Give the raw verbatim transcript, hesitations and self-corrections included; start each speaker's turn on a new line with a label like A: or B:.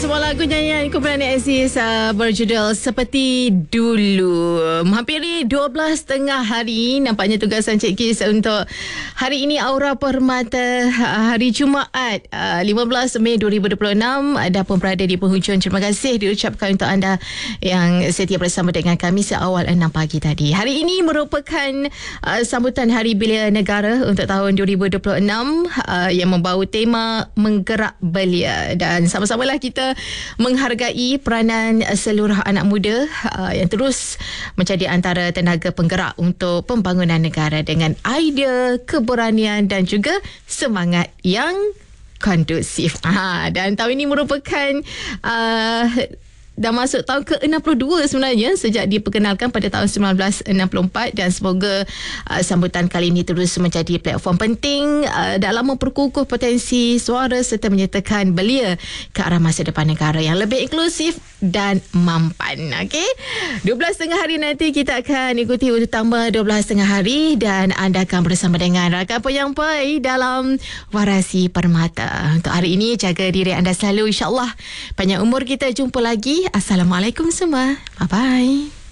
A: sebuah lagu nyanyian kumpulan Aziz uh, berjudul Seperti Dulu. Menghampiri dua belas tengah hari, nampaknya tugasan Cik Kis untuk hari ini Aura Permata, uh, hari Jumaat uh, lima belas Mei dua ribu dua puluh enam dah pun berada di penghujung. Terima kasih diucapkan untuk anda yang setia bersama dengan kami seawal enam pagi tadi. Hari ini merupakan uh, sambutan Hari Belia Negara untuk tahun dua ribu dua puluh enam uh, yang membawa tema Menggerak Belia, dan sama-samalah kita kita menghargai peranan seluruh anak muda uh, yang terus menjadi antara tenaga penggerak untuk pembangunan negara dengan idea, keberanian dan juga semangat yang kondusif. Ha, dan tahun ini merupakan uh, dah masuk tahun ke enam puluh dua sebenarnya sejak diperkenalkan pada tahun sembilan belas enam puluh empat, dan semoga uh, sambutan kali ini terus menjadi platform penting uh, dalam memperkukuh potensi suara serta menyertakan belia ke arah masa depan negara yang lebih inklusif dan mampan. Okey, dua belas tengah hari nanti kita akan ikuti utama dua belas tengah hari, dan anda akan bersama dengan rakan penyampai dalam Warasi Permata. Untuk hari ini, jaga diri anda selalu, insyaAllah panjang umur kita. Jumpa lagi. Assalamualaikum semua. Bye-bye.